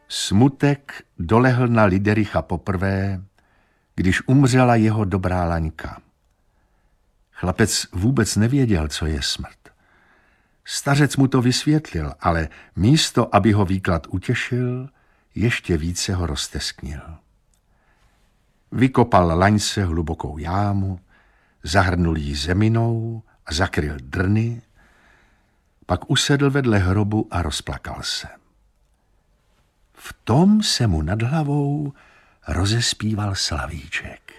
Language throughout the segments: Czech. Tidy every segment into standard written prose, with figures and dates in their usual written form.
Smutek dolehl na Lidericha poprvé, když umřela jeho dobrá Laňka. Chlapec vůbec nevěděl, co je smrt. Stařec mu to vysvětlil, ale místo, aby ho výklad utěšil, ještě více ho roztesknil. Vykopal Laňce hlubokou jámu, zahrnul jí zeminou a zakryl drny, pak usedl vedle hrobu a rozplakal se. V tom se mu nad hlavou rozespíval slavíček.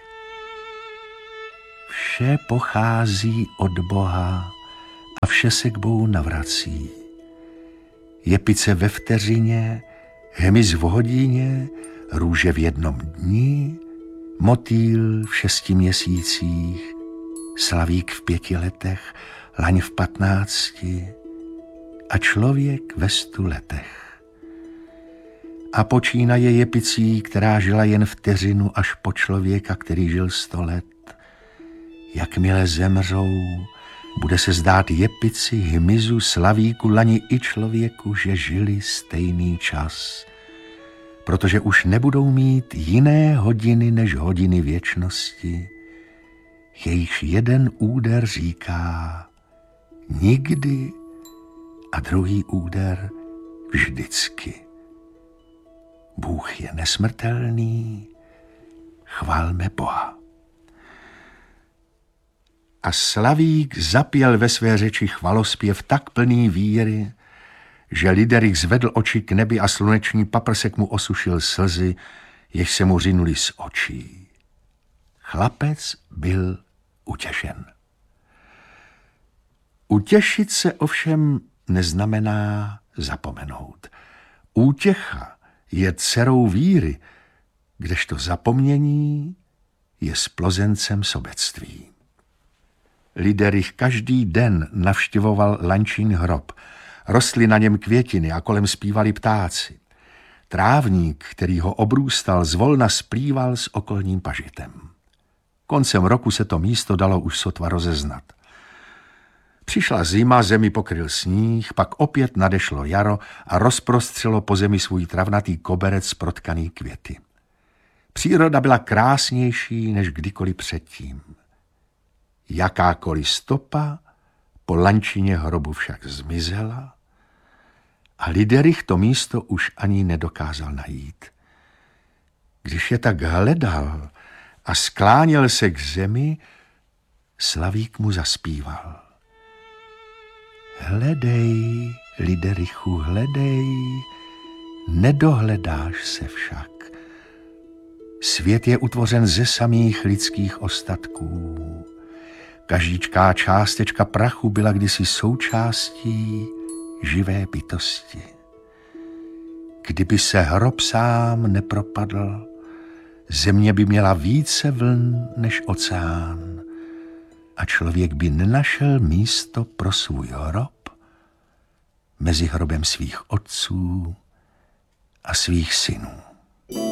Vše pochází od Boha a vše se k Bohu navrací. Jepice ve vteřině, hmyz v hodině, růže v jednom dni, motýl v 6 měsících, slavík v 5 letech, laň v 15 a člověk ve 100 letech. A počínaje jepicí, která žila jen vteřinu, až po člověka, který žil 100 let. Jakmile zemřou, bude se zdát jepici, hmyzu, slavíku, lani i člověku, že žili stejný čas, protože už nebudou mít jiné hodiny než hodiny věčnosti, jejichž jeden úder říká nikdy a druhý úder vždycky. Bůh je nesmrtelný, chválme Boha. A slavík zapěl ve své řeči chvalospěv tak plný víry, že Liderich zvedl oči k nebi a sluneční paprsek mu osušil slzy, jež se mu řinuly z očí. Chlapec byl utěšen. Utěšit se ovšem neznamená zapomenout. Útěcha je dcerou víry, kdežto zapomnění je splozencem sobectví. Liderich každý den navštěvoval Lančín hrob. Rostly na něm květiny a kolem zpívali ptáci. Trávník, který ho obrůstal, zvolna splýval s okolním pažitem. Koncem roku se to místo dalo už sotva rozeznat. Přišla zima, zemi pokryl sníh, pak opět nadešlo jaro a rozprostřelo po zemi svůj travnatý koberec protkaný květy. Příroda byla krásnější než kdykoliv předtím. Jakákoliv stopa po Lančině hrobu však zmizela a Liderich to místo už ani nedokázal najít. Když je tak hledal a skláněl se k zemi, slavík mu zaspíval. Hledej, Liderichu, hledej, nedohledáš se však. Svět je utvořen ze samých lidských ostatků. Každíčká částečka prachu byla kdysi součástí živé bytosti. Kdyby se hrob sám nepropadl, země by měla více vln než oceán a člověk by nenašel místo pro svůj hrob mezi hrobem svých otců a svých synů.